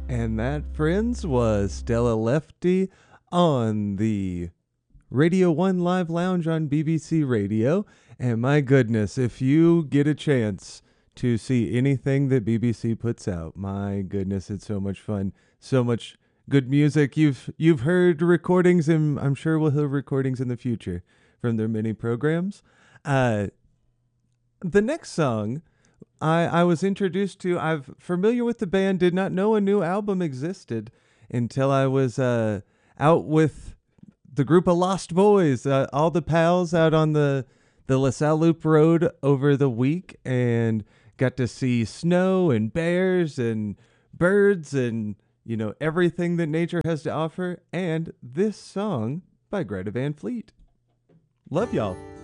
And that, friends, was Stella Lefty on the Radio 1 Live Lounge on BBC Radio. And my goodness, if you get a chance to see anything that BBC puts out, my goodness, it's so much fun. So much good music. You've heard recordings, and I'm sure we'll hear recordings in the future from their many programs. The next song I was introduced to, I'm familiar with the band, did not know a new album existed until I was out with the group of Lost Boys, all the pals out on the LaSalle Loop Road over the week, and got to see snow and bears and birds and, everything that nature has to offer. And this song by Greta Van Fleet. Love y'all.